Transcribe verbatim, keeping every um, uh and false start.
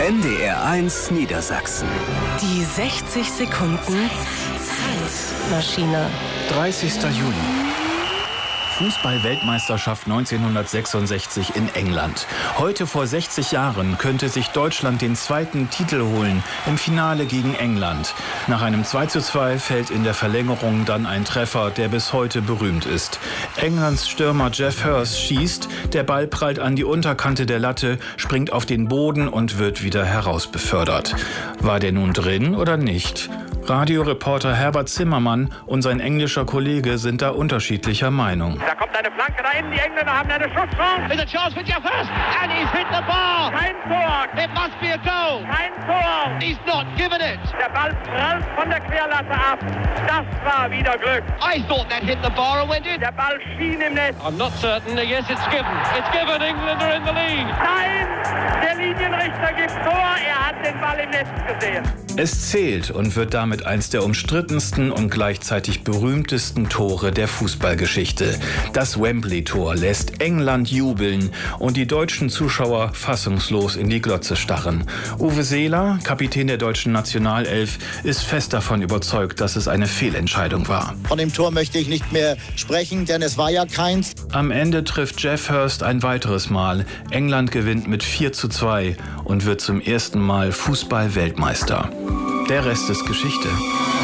N D R eins Niedersachsen. Die sechzig Sekunden Zeitmaschine. dreißigster Juli. Fußball-Weltmeisterschaft neunzehnhundertsechsundsechzig in England. Heute vor sechzig Jahren könnte sich Deutschland den zweiten Titel holen im Finale gegen England. Nach einem zwei zu zwei fällt in der Verlängerung dann ein Treffer, der bis heute berühmt ist. Englands Stürmer Geoff Hurst schießt, der Ball prallt an die Unterkante der Latte, springt auf den Boden und wird wieder herausbefördert. War der nun drin oder nicht? Radioreporter Herbert Zimmermann und sein englischer Kollege sind da unterschiedlicher Meinung. Da kommt eine Flanke rein, die Engländer haben eine Schusschance. There's a chance for Geoff Hurst, and he's hit the bar. Kein Tor. It must be a goal. Kein Tor. He's not given it. Der Ball prallt von der Querlatte ab. Das war wieder Glück. I thought that hit the bar and went in. Der Ball schien im Netz. I'm not certain. Yes, it's given. It's given. England are in the lead. Nein, der Linienrichter gibt Tor. Er hat den Ball im Netz gesehen. Es zählt und wird damit eins der umstrittensten und gleichzeitig berühmtesten Tore der Fußballgeschichte. Das Wembley-Tor lässt England jubeln und die deutschen Zuschauer fassungslos in die Glotze starren. Uwe Seeler, Kapitän der deutschen Nationalelf, ist fest davon überzeugt, dass es eine Fehlentscheidung war. Von dem Tor möchte ich nicht mehr sprechen, denn es war ja keins. Am Ende trifft Geoff Hurst ein weiteres Mal. England gewinnt mit vier zu zwei und wird zum ersten Mal Fußball-Weltmeister. Der Rest ist Geschichte.